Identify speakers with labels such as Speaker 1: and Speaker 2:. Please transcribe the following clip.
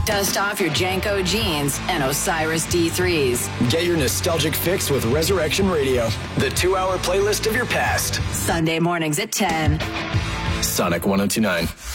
Speaker 1: Dust off your Janko jeans and Osiris D3s.
Speaker 2: Get your nostalgic fix with Resurrection Radio, the 2-hour playlist of your past.
Speaker 1: Sunday mornings at 10.
Speaker 2: Sonic 102.9.